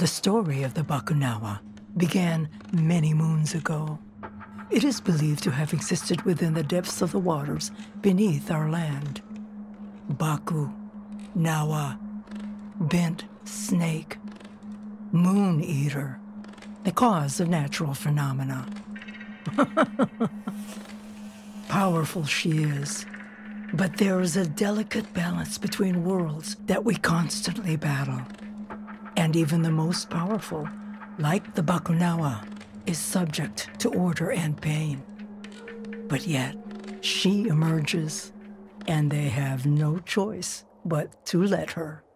The story of the Bakunawa began many moons ago. It is believed to have existed within the depths of the waters beneath our land. Baku, Nawa, bent snake, moon eater, the cause of natural phenomena. Powerful she is, but there is a delicate balance between worlds that we constantly battle. And even the most powerful, like the Bakunawa, is subject to order and pain. But yet, she emerges, and they have no choice but to let her.